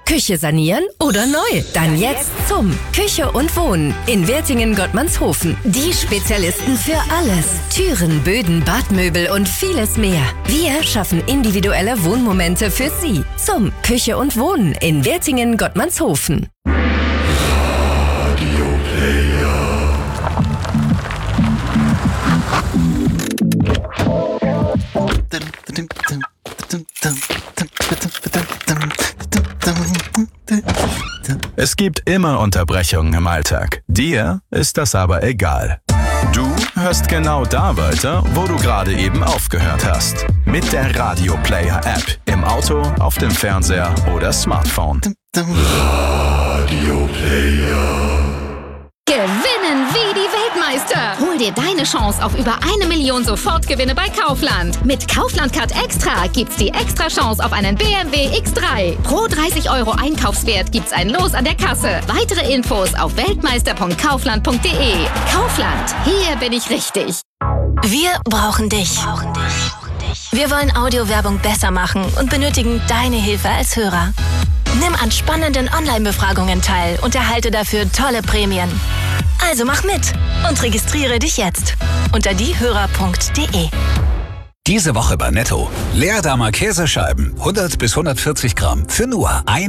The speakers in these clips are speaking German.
Küche sanieren oder neu? Dann jetzt zum Küche und Wohnen in Wertingen-Gottmannshofen. Die Spezialisten für alles. Türen, Böden, Badmöbel und vieles mehr. Wir schaffen individuelle Wohnmomente für Sie. Zum Küche und Wohnen in Wertingen-Gottmannshofen. Es gibt immer Unterbrechungen im Alltag. Dir ist das aber egal. Du hörst genau da weiter, wo du gerade eben aufgehört hast. Mit der Radio Player App. Im Auto, auf dem Fernseher oder Smartphone. Radio Player. Gewinnen wie die Weltmeister. Hol dir deine Chance auf über 1 Million Sofortgewinne bei Kaufland. Mit Kaufland Card Extra gibt's die extra Chance auf einen BMW X3. Pro 30 € Einkaufswert gibt's ein Los an der Kasse. Weitere Infos auf weltmeister.kaufland.de. Kaufland, hier bin ich richtig. Wir brauchen dich. Wir wollen Audiowerbung besser machen und benötigen deine Hilfe als Hörer. Nimm an spannenden Online-Befragungen teil und erhalte dafür tolle Prämien. Also mach mit und registriere dich jetzt unter diehörer.de. Diese Woche bei Netto. Leerdamer Käsescheiben, 100 bis 140 Gramm für nur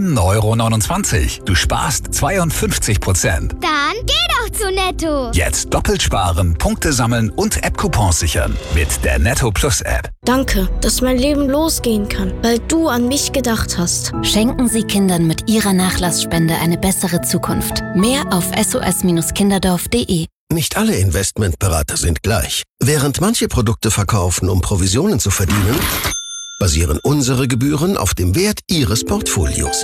1,29 €. Du sparst 52%. Dann geh doch zu Netto. Jetzt doppelt sparen, Punkte sammeln und App-Coupons sichern mit der Netto Plus App. Danke, dass mein Leben losgehen kann, weil du an mich gedacht hast. Schenken Sie Kindern mit Ihrer Nachlassspende eine bessere Zukunft. Mehr auf sos-kinderdorf.de. Nicht alle Investmentberater sind gleich. Während manche Produkte verkaufen, um Provisionen zu verdienen, basieren unsere Gebühren auf dem Wert Ihres Portfolios.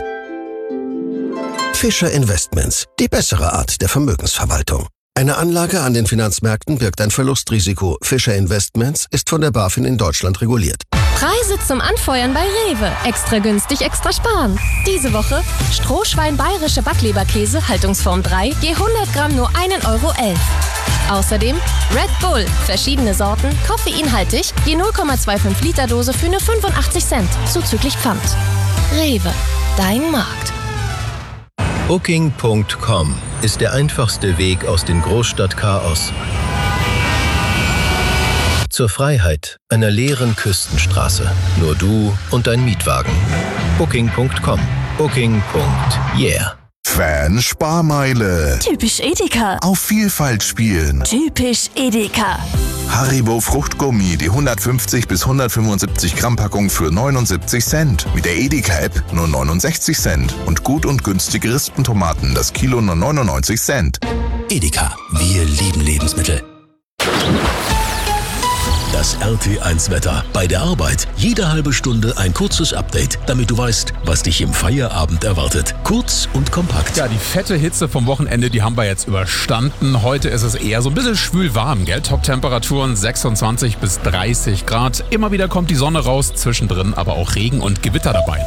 Fischer Investments, die bessere Art der Vermögensverwaltung. Eine Anlage an den Finanzmärkten birgt ein Verlustrisiko. Fischer Investments ist von der BaFin in Deutschland reguliert. Preise zum Anfeuern bei Rewe. Extra günstig, extra sparen. Diese Woche Strohschwein bayerische Backleberkäse, Haltungsform 3, je 100 Gramm nur 1,11 €. Außerdem Red Bull, verschiedene Sorten, koffeinhaltig, je 0,25 Liter Dose für nur 85 Cent, zuzüglich Pfand. Rewe, dein Markt. Booking.com ist der einfachste Weg aus dem Großstadtchaos zur Freiheit einer leeren Küstenstraße. Nur du und dein Mietwagen. Booking.com. Booking.yeah. Fan-Sparmeile. Typisch Edeka. Auf Vielfalt spielen. Typisch Edeka. Haribo Fruchtgummi, die 150 bis 175 Gramm Packung für 79 Cent. Mit der Edeka-App nur 69 Cent. Und gut und günstige Rispentomaten, das Kilo nur 99 Cent. Edeka, wir lieben Lebensmittel. Das RT1-Wetter. Bei der Arbeit jede halbe Stunde ein kurzes Update, damit du weißt, was dich im Feierabend erwartet. Kurz und kompakt. Ja, die fette Hitze vom Wochenende, die haben wir jetzt überstanden. Heute ist es eher so ein bisschen schwül warm, gell? Top-Temperaturen 26 bis 30 Grad. Immer wieder kommt die Sonne raus, zwischendrin aber auch Regen und Gewitter dabei.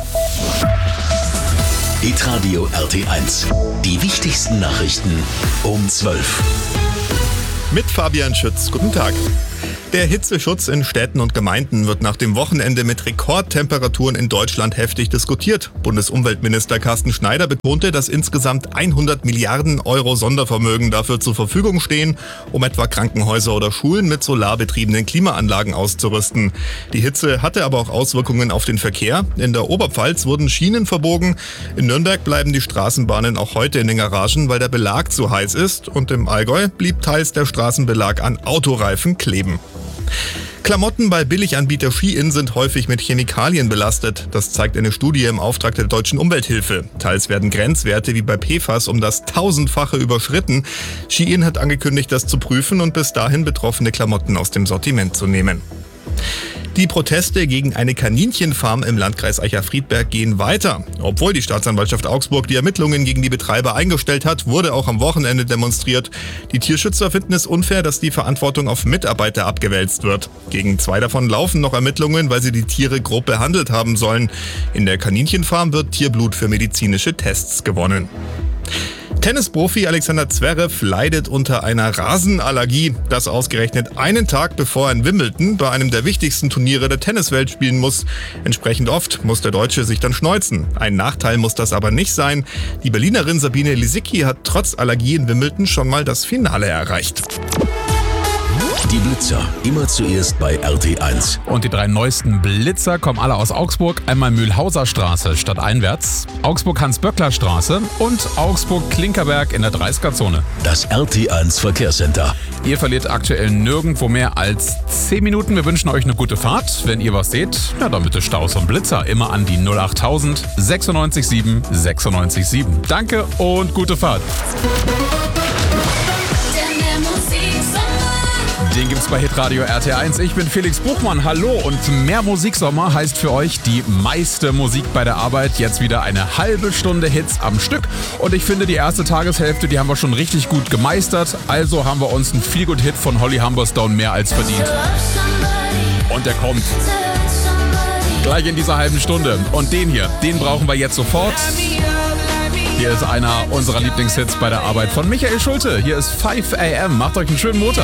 Hitradio RT1. Die wichtigsten Nachrichten um 12. Mit Fabian Schütz. Guten Tag. Der Hitzeschutz in Städten und Gemeinden wird nach dem Wochenende mit Rekordtemperaturen in Deutschland heftig diskutiert. Bundesumweltminister Carsten Schneider betonte, dass insgesamt 100 Milliarden € Sondervermögen dafür zur Verfügung stehen, um etwa Krankenhäuser oder Schulen mit solarbetriebenen Klimaanlagen auszurüsten. Die Hitze hatte aber auch Auswirkungen auf den Verkehr. In der Oberpfalz wurden Schienen verbogen. In Nürnberg bleiben die Straßenbahnen auch heute in den Garagen, weil der Belag zu heiß ist. Und im Allgäu blieb teils der Straßenbelag an Autoreifen kleben. Klamotten bei Billiganbieter Shein sind häufig mit Chemikalien belastet. Das zeigt eine Studie im Auftrag der Deutschen Umwelthilfe. Teils werden Grenzwerte wie bei PFAS um das 1000-fache überschritten. Shein hat angekündigt, das zu prüfen und bis dahin betroffene Klamotten aus dem Sortiment zu nehmen. Die Proteste gegen eine Kaninchenfarm im Landkreis Eicher-Friedberg gehen weiter. Obwohl die Staatsanwaltschaft Augsburg die Ermittlungen gegen die Betreiber eingestellt hat, wurde auch am Wochenende demonstriert. Die Tierschützer finden es unfair, dass die Verantwortung auf Mitarbeiter abgewälzt wird. Gegen 2 davon laufen noch Ermittlungen, weil sie die Tiere grob behandelt haben sollen. In der Kaninchenfarm wird Tierblut für medizinische Tests gewonnen. Tennisprofi Alexander Zverev leidet unter einer Rasenallergie. Das ausgerechnet einen Tag bevor er in Wimbledon bei einem der wichtigsten Turniere der Tenniswelt spielen muss. Entsprechend oft muss der Deutsche sich dann schneuzen. Ein Nachteil muss das aber nicht sein. Die Berlinerin Sabine Lisicki hat trotz Allergie in Wimbledon schon mal das Finale erreicht. Die Blitzer, immer zuerst bei RT1. Und die 3 neuesten Blitzer kommen alle aus Augsburg. Einmal Mühlhauser Straße stadteinwärts, Augsburg-Hans-Böckler-Straße und Augsburg-Klinkerberg in der 30er-Zone. Das RT1 Verkehrscenter. Ihr verliert aktuell nirgendwo mehr als 10 Minuten. Wir wünschen euch eine gute Fahrt. Wenn ihr was seht, ja dann bitte Staus und Blitzer. Immer an die 08000 967 967. Danke und gute Fahrt. Den gibt's bei Hitradio RT1. Ich bin Felix Buchmann. Hallo, und mehr Musiksommer heißt für euch die meiste Musik bei der Arbeit. Jetzt wieder eine halbe Stunde Hits am Stück. Und ich finde, die erste Tageshälfte, die haben wir schon richtig gut gemeistert. Also haben wir uns einen Feelgood-Hit von Holly Humberstone mehr als verdient. Und der kommt gleich in dieser halben Stunde. Und den hier, den brauchen wir jetzt sofort. Hier ist einer unserer Lieblingshits bei der Arbeit von Michael Schulte. Hier ist 5 AM. Macht euch einen schönen Montag.